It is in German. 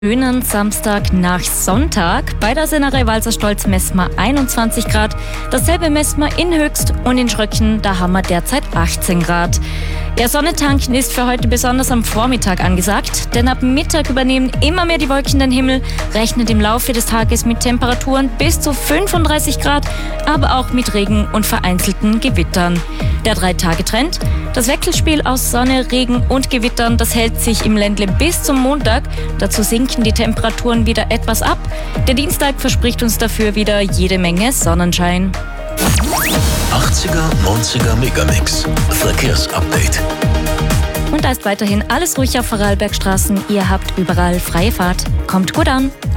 Schönen Samstag nach Sonntag. Bei der Sennerei Walserstolz messen wir 21 Grad. Dasselbe messen wir in Höchst und in Schröcken, da haben wir derzeit 18 Grad. Ja, Sonnentanken ist für heute besonders am Vormittag angesagt, denn ab Mittag übernehmen immer mehr die Wolken den Himmel, rechnet im Laufe des Tages mit Temperaturen bis zu 35 Grad, aber auch mit Regen und vereinzelten Gewittern. Der 3-Tage-Trend: das Wechselspiel aus Sonne, Regen und Gewittern, das hält sich im Ländle bis zum Montag. Dazu sinken die Temperaturen wieder etwas ab. Der Dienstag verspricht uns dafür wieder jede Menge Sonnenschein. 80er, 90er Megamix. Verkehrsupdate. Und da ist weiterhin alles ruhig auf Vorarlbergstraßen. Ihr habt überall freie Fahrt. Kommt gut an.